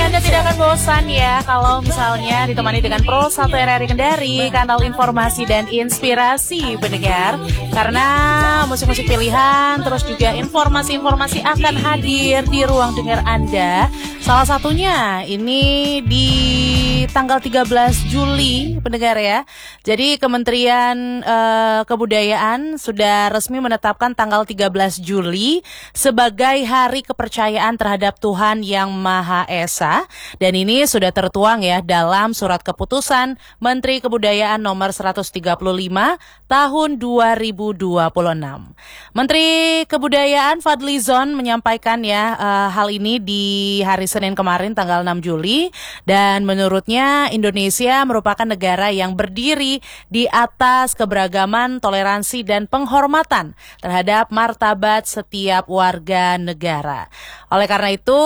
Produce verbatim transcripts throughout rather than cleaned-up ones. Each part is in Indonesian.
Anda tidak akan bosan ya kalau misalnya ditemani dengan Pro satu R R I Kendari, kanal informasi dan inspirasi pendengar. Karena musik-musik pilihan terus juga informasi-informasi akan hadir di ruang dengar Anda. Salah satunya ini di tanggal tiga belas Juli pendengar ya. Jadi Kementerian uh, Kebudayaan sudah resmi menetapkan tanggal tiga belas Juli sebagai Hari Kepercayaan terhadap Tuhan Yang Maha Esa, dan ini sudah tertuang ya dalam surat keputusan Menteri Kebudayaan nomor seratus tiga puluh lima tahun dua ribu dua puluh enam. Menteri Kebudayaan Fadlizon menyampaikan ya uh, hal ini di hari Senin kemarin tanggal enam Juli, dan menurutnya Indonesia merupakan negara yang berdiri di atas keberagaman, toleransi dan penghormatan terhadap martabat setiap warga negara. Oleh karena itu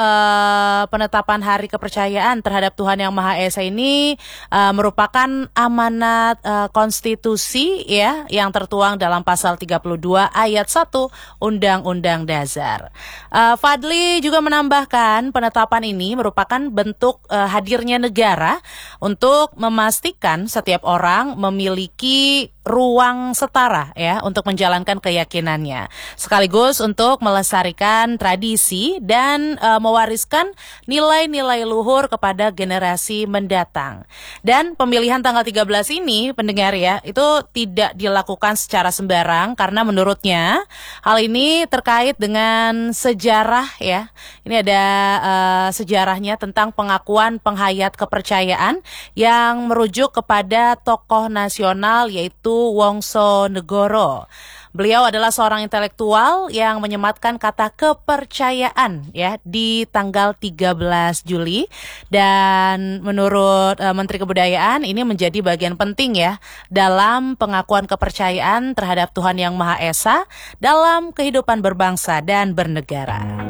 uh, penetapan Hari Kepercayaan terhadap Tuhan Yang Maha Esa ini uh, merupakan amanat uh, konstitusi ya yang tertuang dalam pasal tiga puluh dua ayat satu Undang-Undang Dasar. Uh, Fadli juga menambahkan penetapan ini merupakan bentuk uh, hadirnya negara untuk memastikan setiap orang memiliki ruang setara ya untuk menjalankan keyakinannya, sekaligus untuk melestarikan tradisi dan uh, mewariskan nilai-nilai luhur kepada generasi mendatang. Dan pemilihan tanggal tiga belas ini pendengar ya, itu tidak dilakukan secara sembarang karena menurutnya hal ini terkait dengan sejarah ya. Ini ada uh, sejarahnya tentang pengakuan penghayat kepercayaan yang merujuk kepada tokoh nasional yaitu Wongso Negoro. Beliau adalah seorang intelektual yang menyematkan kata kepercayaan ya di tanggal tiga belas Juli, dan menurut uh, Menteri Kebudayaan ini menjadi bagian penting ya dalam pengakuan kepercayaan terhadap Tuhan Yang Maha Esa dalam kehidupan berbangsa dan bernegara.